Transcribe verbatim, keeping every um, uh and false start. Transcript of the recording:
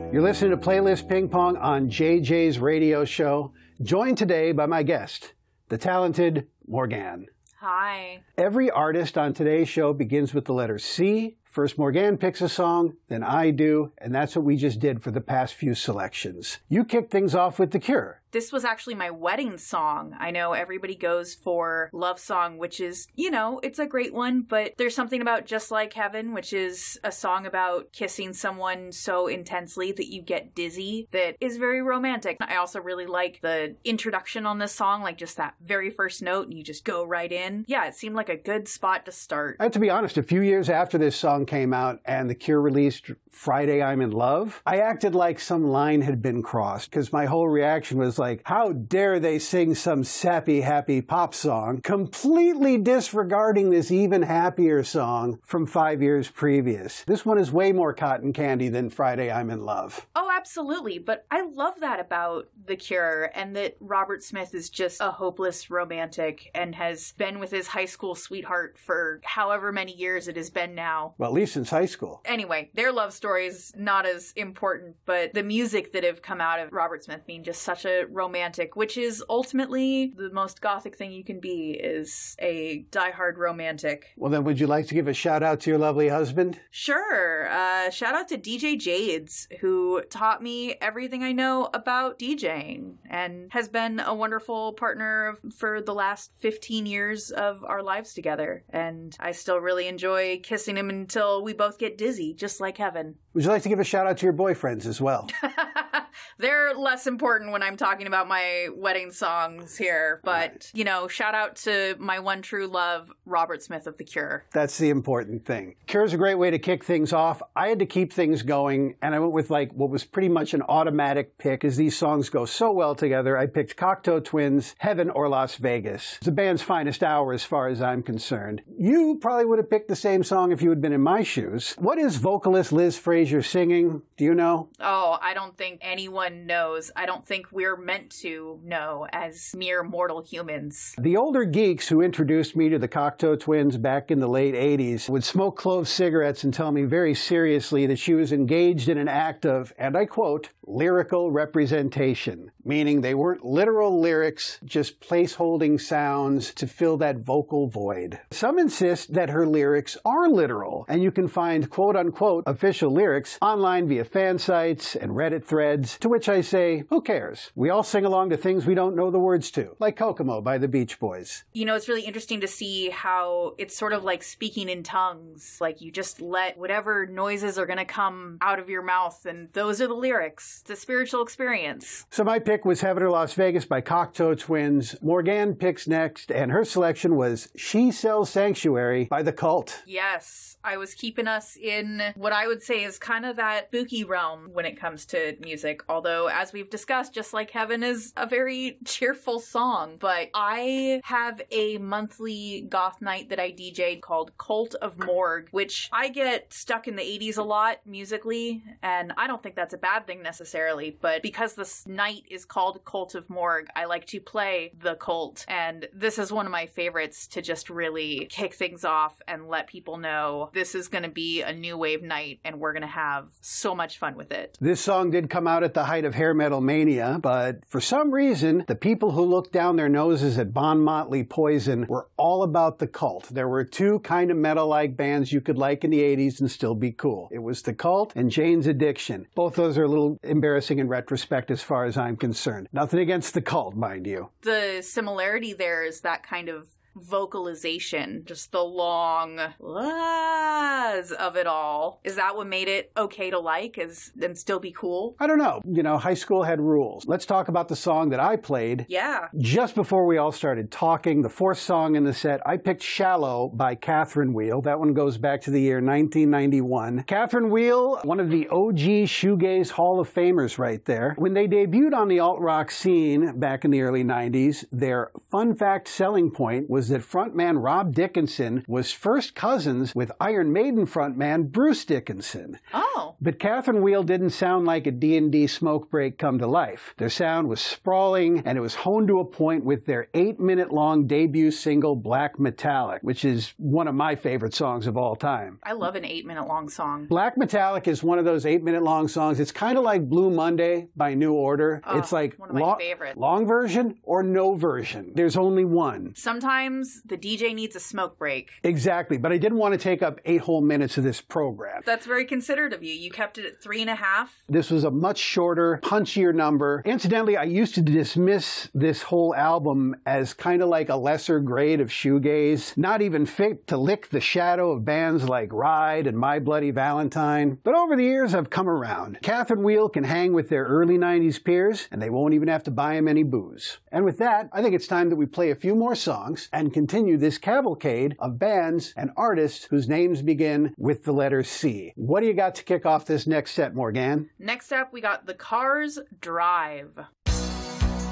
You're listening to Playlist Ping Pong on J J's radio show, joined today by my guest, the talented Morgane. Hi. Every artist on today's show begins with the letter C. First Morgane picks a song, then I do, and that's what we just did for the past few selections. You kicked things off with The Cure. This was actually my wedding song. I know everybody goes for Love Song, which is, you know, it's a great one, but there's something about Just Like Heaven, which is a song about kissing someone so intensely that you get dizzy, that is very romantic. I also really like the introduction on this song, like just that very first note, and you just go right in. Yeah, it seemed like a good spot to start. I have to be honest, a few years after this song came out and The Cure released Friday I'm in Love, I acted like some line had been crossed, because my whole reaction was like, how dare they sing some sappy, happy pop song, completely disregarding this even happier song from five years previous. This one is way more cotton candy than Friday I'm in Love. Oh, absolutely. But I love that about The Cure, and that Robert Smith is just a hopeless romantic and has been with his high school sweetheart for however many years it has been now. Well, at least since high school. Anyway, their love story is not as important, but the music that have come out of Robert Smith being just such a romantic, which is ultimately the most gothic thing you can be, is a diehard romantic. Well, then would you like to give a shout out to your lovely husband? Sure. Uh, shout out to D J Jades, who taught me everything I know about DJing and has been a wonderful partner for the last fifteen years of our lives together. And I still really enjoy kissing him until we both get dizzy, just like heaven. Would you like to give a shout out to your boyfriends as well? They're less important when I'm talking about my wedding songs here, but, right. you know, shout out to my one true love, Robert Smith of The Cure. That's the important thing. Cure's a great way to kick things off. I had to keep things going, and I went with, like, what was pretty much an automatic pick, as these songs go so well together. I picked Cocteau Twins, Heaven or Las Vegas. It's the band's finest hour as far as I'm concerned. You probably would have picked the same song if you had been in my shoes. What is vocalist Liz Fraser singing? Do you know? Oh, I don't think anyone knows. I don't think we're meant to know as mere mortal humans. The older geeks who introduced me to the Cocteau Twins back in the late eighties would smoke clove cigarettes and tell me very seriously that she was engaged in an act of, and I quote, lyrical representation, meaning they weren't literal lyrics, just place-holding sounds to fill that vocal void. Some insist that her lyrics are literal, and you can find quote-unquote official lyrics online via fan sites and Reddit threads, to which I say, who cares? We all sing along to things we don't know the words to, like Kokomo by the Beach Boys. You know, it's really interesting to see how it's sort of like speaking in tongues. Like, you just let whatever noises are going to come out of your mouth, and those are the lyrics. It's a spiritual experience. So my pick was Heaven or Las Vegas by Cocteau Twins. Morgane picks next, and her selection was She Sells Sanctuary by The Cult. Yes, I was keeping us in what I would say is kind of that spooky realm when it comes to music. Although, as we've discussed, Just Like Heaven is a very cheerful song. But I have a monthly goth night that I D J'd called Cult of Morgue, which I get stuck in the eighties a lot musically, and I don't think that's a bad thing necessarily. But because this night is called Cult of Morgue, I like to play The Cult, and this is one of my favorites to just really kick things off and let people know this is going to be a new wave night, and we're going to have so much fun with it. This song did come out at the height of hair metal mania, but for some reason, the people who looked down their noses at Bon Motley Poison were all about The Cult. There were two kind of metal-like bands you could like in the eighties and still be cool. It was The Cult and Jane's Addiction. Both those are a little embarrassing in retrospect as far as I'm concerned. Nothing against The Cult, mind you. The similarity there is that kind of vocalization, just the long ahs of it all. Is that what made it okay to like is, and still be cool? I don't know. You know, high school had rules. Let's talk about the song that I played. Yeah. Just before we all started talking, the fourth song in the set, I picked Shallow by Catherine Wheel. That one goes back to the year nineteen ninety-one. Catherine Wheel, one of the O G shoegaze Hall of Famers right there. When they debuted on the alt-rock scene back in the early nineties, their fun fact selling point was was that frontman Rob Dickinson was first cousins with Iron Maiden frontman Bruce Dickinson. Oh. But Catherine Wheel didn't sound like a D and D smoke break come to life. Their sound was sprawling, and it was honed to a point with their eight-minute-long debut single Black Metallic, which is one of my favorite songs of all time. I love an eight-minute-long song. Black Metallic is one of those eight-minute-long songs. It's kind of like Blue Monday by New Order. Oh, it's like one of my lo- favorites. long version or no version. There's only one. Sometimes the D J needs a smoke break. Exactly, but I didn't want to take up eight whole minutes of this program. That's very considerate of you. You kept it at three and a half. This was a much shorter, punchier number. Incidentally, I used to dismiss this whole album as kind of like a lesser grade of shoegaze, not even fit to lick the shadow of bands like Ride and My Bloody Valentine. But over the years, I've come around. Catherine Wheel can hang with their early nineties peers, and they won't even have to buy them any booze. And with that, I think it's time that we play a few more songs and continue this cavalcade of bands and artists whose names begin with the letter C. What do you got to kick off this next set, Morgan? Next up, we got The Cars Drive.